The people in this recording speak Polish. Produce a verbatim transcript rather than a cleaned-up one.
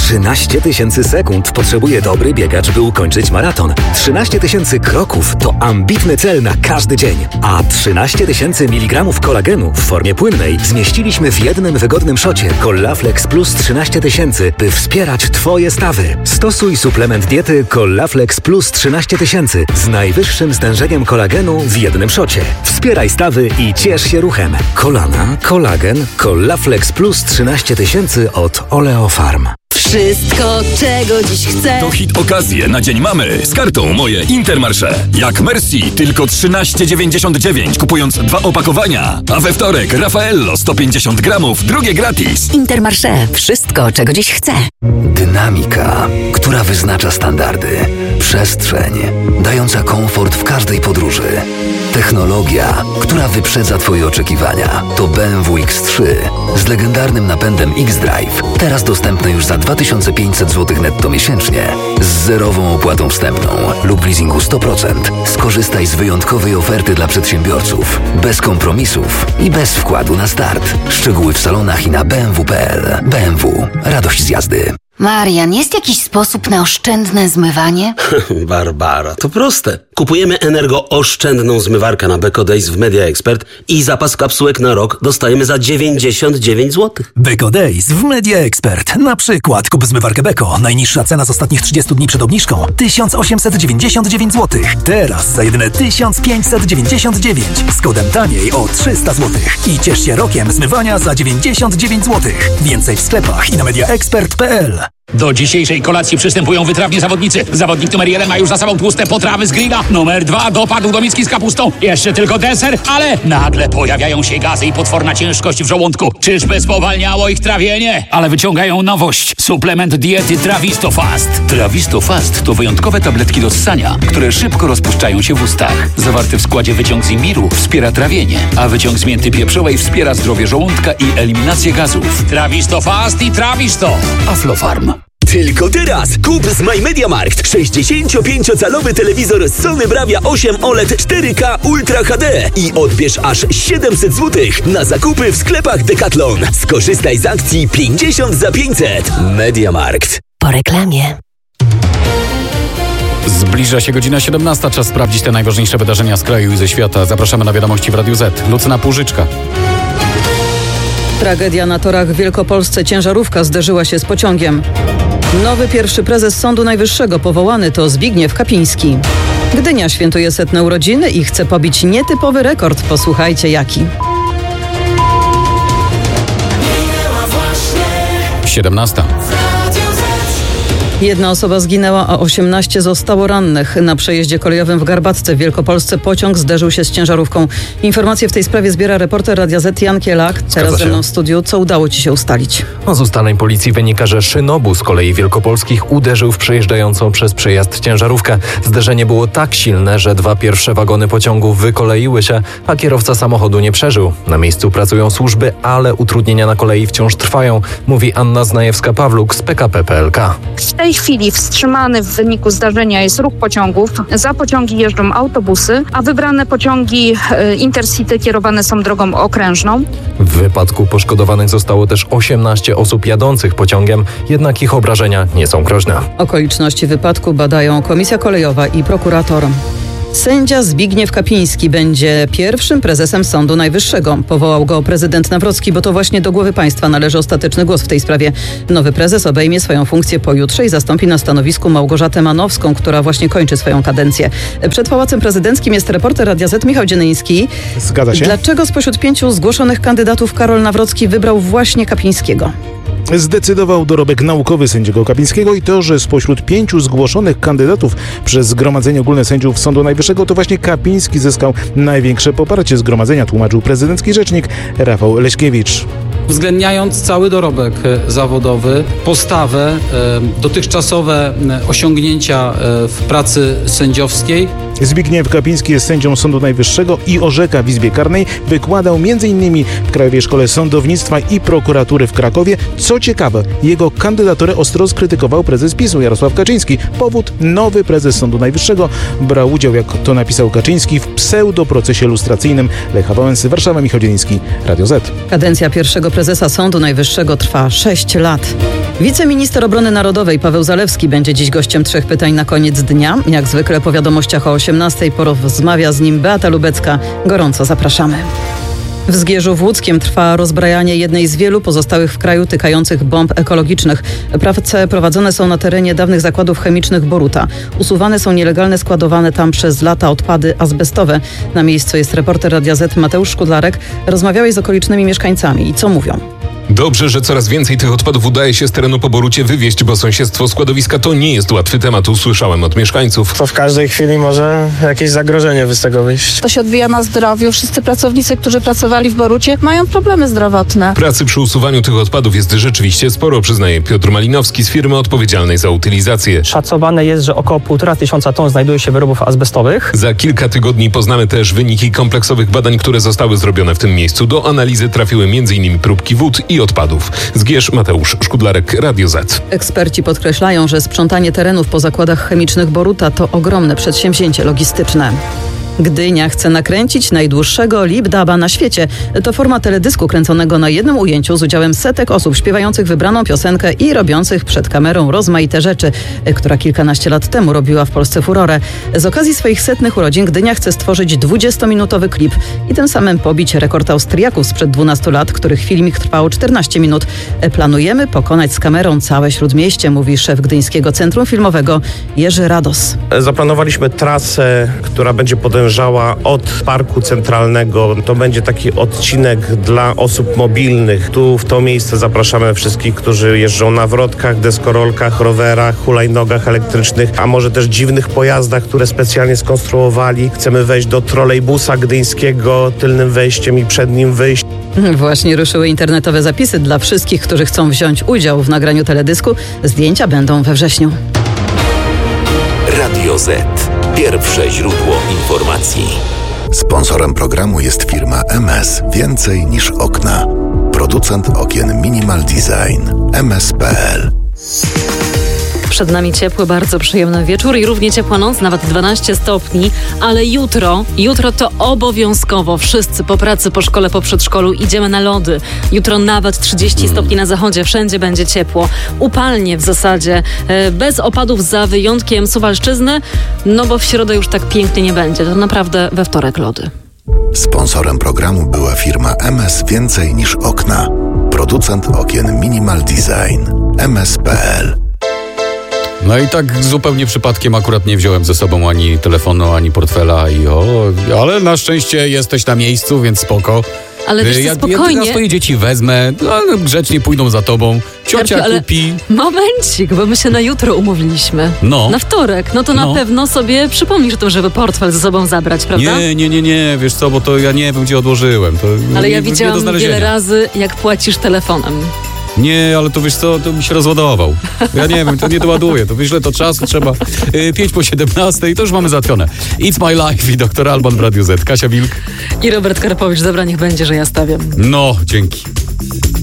trzynaście tysięcy sekund potrzebuje dobry biegacz, by ukończyć maraton. trzynaście tysięcy kroków to ambitny cel na każdy dzień. A trzynaście tysięcy miligramów kolagenu w formie płynnej zmieściliśmy w jednym wygodnym szocie Collaflex Plus trzynaście tysięcy, by wspierać Twoje stawy. Stosuj suplement diety Collaflex Plus trzynaście tysięcy z najwyższym stężeniem kolagenu w jednym szocie. Wspieraj stawy i ciesz się ruchem. Kolana, kolagen, Collaflex Plus trzynaście tysięcy od Oleofarm. Wszystko, czego dziś chcę. To hit okazje na Dzień Mamy z kartą Moje Intermarché. Jak Mercy, tylko trzynaście dziewięćdziesiąt dziewięć, kupując dwa opakowania. A we wtorek Raffaello sto pięćdziesiąt gramów, drugie gratis. Intermarché. Wszystko, czego dziś chcę. Dynamika, która wyznacza standardy. Przestrzeń, dająca komfort w każdej podróży. Technologia, która wyprzedza Twoje oczekiwania. To B M W X trzy z legendarnym napędem X-Drive. Teraz dostępne już za dwa tysiące pięćset złotych netto miesięcznie. Z zerową opłatą wstępną lub leasingu sto procent. Skorzystaj z wyjątkowej oferty dla przedsiębiorców. Bez kompromisów i bez wkładu na start. Szczegóły w salonach i na b m w kropka p l. B M W. Radość z jazdy. Marian, jest jakiś sposób na oszczędne zmywanie? Barbara, to proste. Kupujemy energooszczędną zmywarkę na Beko Days w Media Expert i zapas kapsułek na rok dostajemy za dziewięćdziesiąt dziewięć złotych. Beko Days w Media Expert. Na przykład kup zmywarkę Beko. Najniższa cena z ostatnich trzydziestu dni przed obniżką tysiąc osiemset dziewięćdziesiąt dziewięć złotych. Teraz za jedyne tysiąc pięćset dziewięćdziesiąt dziewięć. Z kodem taniej o trzysta złotych. I ciesz się rokiem zmywania za dziewięćdziesiąt dziewięć złotych. Więcej w sklepach i na mediaexpert kropka p l. Do dzisiejszej kolacji przystępują wytrawni zawodnicy. Zawodnik numer jeden ma już za sobą tłuste potrawy z grilla. Numer dwa dopadł do miski z kapustą. Jeszcze tylko deser, ale nagle pojawiają się gazy i potworna ciężkość w żołądku. Czyżby spowalniało ich trawienie? Ale wyciągają nowość. Suplement diety Trawisto Fast. Trawisto Fast to wyjątkowe tabletki do ssania, które szybko rozpuszczają się w ustach. Zawarty w składzie wyciąg z imbiru wspiera trawienie, a wyciąg z mięty pieprzowej wspiera zdrowie żołądka i eliminację gazów. Trawisto Fast i Trawisto. Aflofarm. Tylko teraz kup z MyMediaMarkt sześćdziesięciopięciocalowy telewizor Sony Bravia osiem O L E D cztery K Ultra H D i odbierz aż siedemset złotych na zakupy w sklepach Decathlon. Skorzystaj z akcji pięćdziesiąt za pięćset. MediaMarkt. Po reklamie. Zbliża się godzina siedemnasta. Czas sprawdzić te najważniejsze wydarzenia z kraju i ze świata. Zapraszamy na wiadomości w Radiu Z. Lucyna Półżyczka. Tragedia na torach w Wielkopolsce. Ciężarówka zderzyła się z pociągiem. Nowy pierwszy prezes Sądu Najwyższego powołany to Zbigniew Kapiński. Gdynia świętuje setne urodziny i chce pobić nietypowy rekord. Posłuchajcie jaki. siedemnasta. Jedna osoba zginęła, a osiemnaście zostało rannych. Na przejeździe kolejowym w Garbatce w Wielkopolsce pociąg zderzył się z ciężarówką. Informacje w tej sprawie zbiera reporter Radia Z Jan Kielak. Teraz ze mną w studiu. Co udało Ci się ustalić? Z ustaleń policji wynika, że szynobus z kolei wielkopolskich uderzył w przejeżdżającą przez przejazd ciężarówkę. Zderzenie było tak silne, że dwa pierwsze wagony pociągu wykoleiły się, a kierowca samochodu nie przeżył. Na miejscu pracują służby, ale utrudnienia na kolei wciąż trwają, mówi Anna Znajewska-Pawluk z P K P kropka P L K. W tej chwili wstrzymany w wyniku zdarzenia jest ruch pociągów. Za pociągi jeżdżą autobusy, a wybrane pociągi Intercity kierowane są drogą okrężną. W wypadku poszkodowanych zostało też osiemnaście osób jadących pociągiem, jednak ich obrażenia nie są groźne. Okoliczności wypadku badają Komisja Kolejowa i prokurator. Sędzia Zbigniew Kapiński będzie pierwszym prezesem Sądu Najwyższego. Powołał go prezydent Nawrocki, bo to właśnie do głowy państwa należy ostateczny głos w tej sprawie. Nowy prezes obejmie swoją funkcję pojutrze i zastąpi na stanowisku Małgorzatę Manowską, która właśnie kończy swoją kadencję. Przed Pałacem Prezydenckim jest reporter Radia Z Michał Dziennyński. Zgadza się. Dlaczego spośród pięciu zgłoszonych kandydatów Karol Nawrocki wybrał właśnie Kapińskiego? Zdecydował dorobek naukowy sędziego Kapińskiego i to, że spośród pięciu zgłoszonych kandydatów przez Zgromadzenie Ogólne Sędziów Sądu Najwyższego to właśnie Kapiński zyskał największe poparcie zgromadzenia, tłumaczył prezydencki rzecznik Rafał Leśkiewicz. Uwzględniając cały dorobek zawodowy, postawę, dotychczasowe osiągnięcia w pracy sędziowskiej. Zbigniew Kapiński jest sędzią Sądu Najwyższego i orzeka w Izbie Karnej. Wykładał między innymi w Krajowej Szkole Sądownictwa i Prokuratury w Krakowie. Co ciekawe, jego kandydaturę ostro skrytykował prezes PiSu Jarosław Kaczyński. Powód: nowy prezes Sądu Najwyższego brał udział, jak to napisał Kaczyński, w pseudoprocesie lustracyjnym. Lecha Wałęsy, Warszawa, Michał Dziennyński, Radio Z. Kadencja pierwszego prezesa Sądu Najwyższego trwa sześć lat. Wiceminister Obrony Narodowej Paweł Zalewski będzie dziś gościem trzech pytań na koniec dnia. Jak zwykle po wiadomościach o osiemnastej porozmawia z nim Beata Lubecka. Gorąco zapraszamy. W Zgierzu Łódzkiem trwa rozbrajanie jednej z wielu pozostałych w kraju tykających bomb ekologicznych. Prace prowadzone są na terenie dawnych zakładów chemicznych Boruta. Usuwane są nielegalne składowane tam przez lata odpady azbestowe. Na miejscu jest reporter Radia Z Mateusz Szkudlarek. Rozmawiałeś z okolicznymi mieszkańcami i co mówią? Dobrze, że coraz więcej tych odpadów udaje się z terenu po Borucie wywieźć, bo sąsiedztwo składowiska to nie jest łatwy temat, usłyszałem od mieszkańców. To w każdej chwili może jakieś zagrożenie z tego wyjść. To się odbija na zdrowiu. Wszyscy pracownicy, którzy pracowali w Borucie, mają problemy zdrowotne. Pracy przy usuwaniu tych odpadów jest rzeczywiście sporo, przyznaje Piotr Malinowski z firmy odpowiedzialnej za utylizację. Szacowane jest, że około półtora tysiąca ton znajduje się wyrobów azbestowych. Za kilka tygodni poznamy też wyniki kompleksowych badań, które zostały zrobione w tym miejscu. Do analizy trafiły między innymi próbki wód i odpadów. Zgierz, Mateusz Szkudlarek, Radio Z. Eksperci podkreślają, że sprzątanie terenów po zakładach chemicznych Boruta to ogromne przedsięwzięcie logistyczne. Gdynia chce nakręcić najdłuższego lip-duba na świecie. To forma teledysku kręconego na jednym ujęciu z udziałem setek osób śpiewających wybraną piosenkę i robiących przed kamerą rozmaite rzeczy, która kilkanaście lat temu robiła w Polsce furorę. Z okazji swoich setnych urodzin Gdynia chce stworzyć dwudziestominutowy klip i tym samym pobić rekord Austriaków sprzed dwunastu lat, których filmik trwał czternaście minut. Planujemy pokonać z kamerą całe Śródmieście, mówi szef Gdyńskiego Centrum Filmowego Jerzy Rados. Zaplanowaliśmy trasę, która będzie podążała od Parku Centralnego. To będzie taki odcinek dla osób mobilnych. Tu w to miejsce zapraszamy wszystkich, którzy jeżdżą na wrotkach, deskorolkach, rowerach, hulajnogach elektrycznych, a może też dziwnych pojazdach, które specjalnie skonstruowali. Chcemy wejść do trolejbusa gdyńskiego tylnym wejściem i przednim wyjść. Właśnie ruszyły internetowe zapisy dla wszystkich, którzy chcą wziąć udział w nagraniu teledysku. Zdjęcia będą we wrześniu. Radio Z. Pierwsze źródło informacji. Sponsorem programu jest firma M S Więcej niż okna. Producent okien Minimal Design. M S kropka p l. Przed nami ciepły, bardzo przyjemny wieczór i równie ciepła noc, nawet dwanaście stopni, ale jutro, jutro to obowiązkowo wszyscy po pracy, po szkole, po przedszkolu idziemy na lody. Jutro nawet trzydzieści stopni na zachodzie, wszędzie będzie ciepło. Upalnie w zasadzie, bez opadów za wyjątkiem Suwalszczyzny, no bo w środę już tak pięknie nie będzie. To naprawdę we wtorek lody. Sponsorem programu była firma M S Więcej niż okna. Producent okien Minimal Design. M S kropka p l. No i tak zupełnie przypadkiem akurat nie wziąłem ze sobą ani telefonu, ani portfela i o, ale na szczęście jesteś na miejscu, więc spoko. Ale wiesz co, ja, spokojnie. Ja swoje dzieci wezmę, no, grzecznie pójdą za tobą. Ciocia Karpiu, kupi. Momencik, bo my się na jutro umówiliśmy. No. Na wtorek. No to No. na pewno sobie przypomnisz to, żeby portfel ze sobą zabrać, prawda? Nie, nie, nie, nie, wiesz co, bo to ja nie wiem, gdzie odłożyłem. To Ale nie, ja nie do widziałam znalezienia. wiele razy, jak płacisz telefonem. Nie, ale to wiesz co, to mi się rozładował. Ja nie wiem, to nie doładuję, to wiesz, ile to czasu trzeba. Yy, pięć po siedemnastej, to już mamy załatwione. It's My Life i doktor Alban w Radiu Z. Kasia Wilk. I Robert Karpowicz, dobra, niech będzie, że ja stawiam. No, dzięki.